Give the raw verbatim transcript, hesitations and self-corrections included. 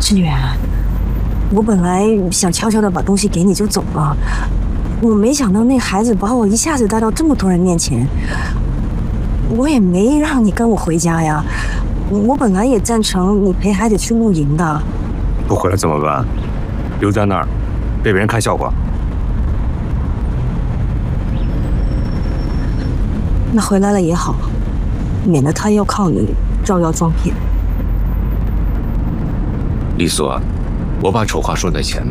志远，我本来想悄悄的把东西给你就走了，我没想到那孩子把我一下子带到这么多人面前，我也没让你跟我回家呀。我本来也赞成你陪孩子去露营的。 不回来怎么办？留在那儿，被别人看笑话。 那回来了也好，免得他要靠你招摇撞骗。 丽素啊，我把丑话说在前面。